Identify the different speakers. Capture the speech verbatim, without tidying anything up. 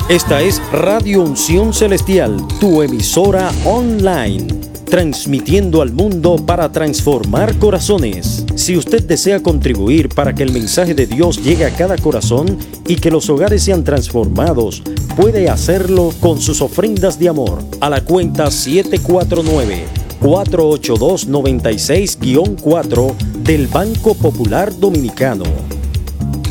Speaker 1: Esta es Radio Unción Celestial, tu emisora online, transmitiendo al mundo para transformar corazones. Si usted desea contribuir para que el mensaje de Dios llegue a cada corazón y que los hogares sean transformados, puede hacerlo con sus ofrendas de amor a la cuenta siete cuatro nueve, cuatro ocho dos, nueve seis cuatro del Banco Popular Dominicano.